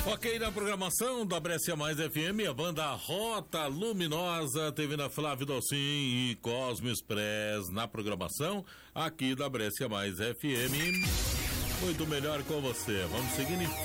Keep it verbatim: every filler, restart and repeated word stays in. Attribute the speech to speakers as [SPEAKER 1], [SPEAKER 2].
[SPEAKER 1] Ok, na programação da Brescia Mais F M, a banda Rota Luminosa, teve na Flávio Dalcin e Cosmo Express na programação aqui da Brescia Mais F M. Muito melhor com você. Vamos seguindo em